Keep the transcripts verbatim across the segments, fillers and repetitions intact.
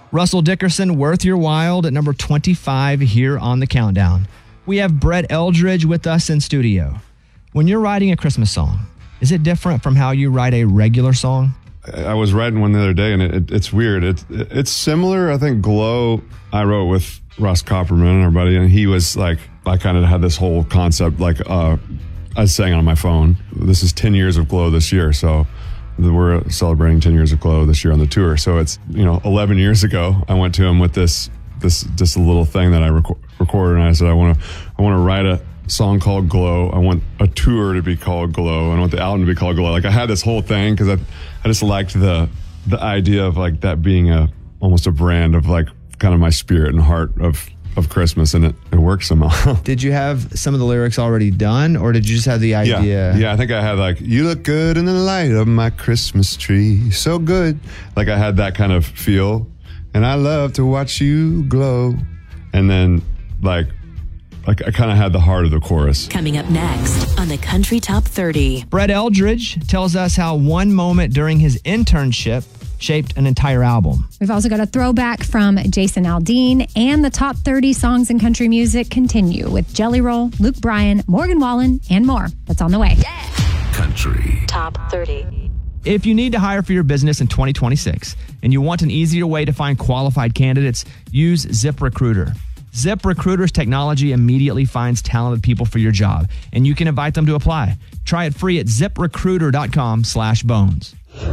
Russell Dickerson, Worth Your While at number twenty-five here on the countdown. We have Brett Eldridge with us in studio. When you're writing a Christmas song, is it different from how you write a regular song? I was writing one the other day, and it, it, it's weird. It, it, it's similar. I think Glow, I wrote with Russ Copperman, our buddy, and he was like, I kind of had this whole concept, like uh, I was saying on my phone, this is ten years of Glow this year, so we're celebrating ten years of Glow this year on the tour. So it's, you know, eleven years ago, I went to him with this, this, just a little thing that I rec- recorded, and I said, I want to, I want to write a song called Glow. I want a tour to be called Glow. I want the album to be called Glow. Like I had this whole thing because I, I just liked the, the idea of like that being a, almost a brand of like kind of my spirit and heart of, of Christmas, and it, it works somehow. Did you have some of the lyrics already done, or did you just have the idea? Yeah, yeah, I think I had like, you look good in the light of my Christmas tree, so good. Like I had that kind of feel, and I love to watch you glow. And then like, like I kind of had the heart of the chorus. Coming up next on the Country Top thirty. Brett Eldridge tells us how one moment during his internship shaped an entire album. We've also got a throwback from Jason Aldean, and the top thirty songs in country music continue with Jelly Roll, Luke Bryan, Morgan Wallen, and more. That's on the way. Yeah. Country Top thirty. If you need to hire for your business in twenty twenty-six and you want an easier way to find qualified candidates, use ZipRecruiter. ZipRecruiter's technology immediately finds talented people for your job, and you can invite them to apply. Try it free at ZipRecruiter.com slash bones.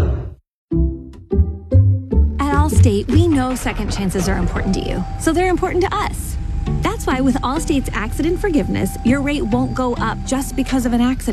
At Allstate, we know second chances are important to you, so they're important to us. That's why with Allstate's accident forgiveness, your rate won't go up just because of an accident.